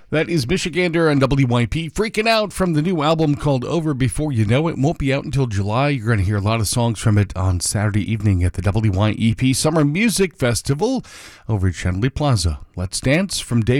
That is Michigander and WYP Freaking Out from the new album called Over Before You Know It. Won't be out until July. You're going to hear a lot of songs from it on Saturday evening at the WYEP Summer Music Festival over at Chenley Plaza. Let's Dance from David